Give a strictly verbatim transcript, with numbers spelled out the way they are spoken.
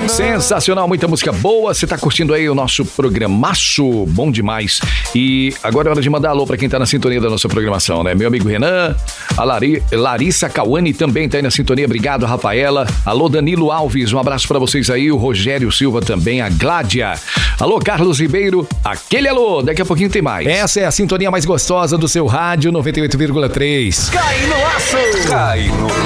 Sensacional, muita música boa. Você tá curtindo aí o nosso programaço, bom demais. E agora é hora de mandar alô pra quem tá na sintonia da nossa programação, né? Meu amigo Renan, a Lari, Larissa Cauane também tá aí na sintonia, obrigado, Rafaela. Alô, Danilo Alves, um abraço pra vocês aí. O Rogério Silva também, a Gládia. Alô, Carlos Ribeiro, aquele alô, daqui a pouquinho tem mais. Essa é a sintonia mais gostosa do seu rádio noventa e oito vírgula três. Cai no aço! Cai no